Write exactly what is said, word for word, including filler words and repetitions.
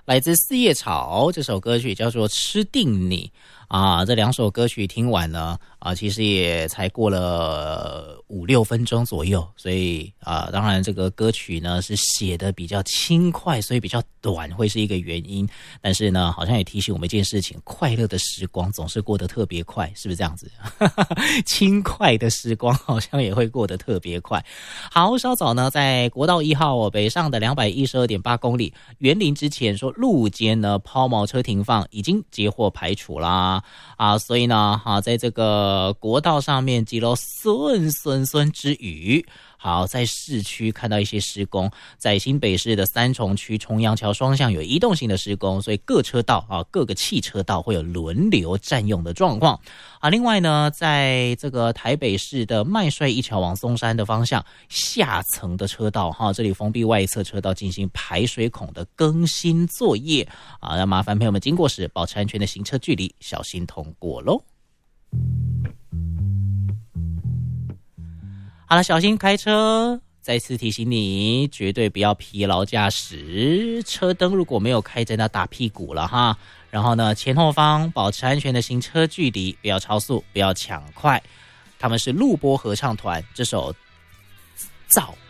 来自四叶草这首歌曲叫做《吃定你》啊，这两首歌曲听完呢啊，其实也才过了五六分钟左右，所以啊，当然这个歌曲呢是写的比较轻快，所以比较短会是一个原因。但是呢，好像也提醒我们一件事情：快乐的时光总是过得特别快，是不是这样子？轻快的时光好像也会过得特别快。好，稍早呢，在国道一号北上的两百一十二点八公里园林之前说，路肩呢抛锚车停放已经接获排除啦啊，所以呢，啊，在这个国道上面记录顺顺顺之余。好，在市区看到一些施工，在新北市的三重区重阳桥双向有移动型的施工，所以各车道啊，各个汽车道会有轮流占用的状况啊。另外呢，在这个台北市的麦帅一桥往松山的方向下层的车道哈，这里封闭外侧车道进行排水孔的更新作业啊，那麻烦朋友们经过时保持安全的行车距离，小心通过咯。好了，小心开车。再次提醒你，绝对不要疲劳驾驶。车灯如果没有开，真的打屁股了哈。然后呢，前后方保持安全的行车距离，不要超速，不要抢快。他们是录播合唱团，这首《造》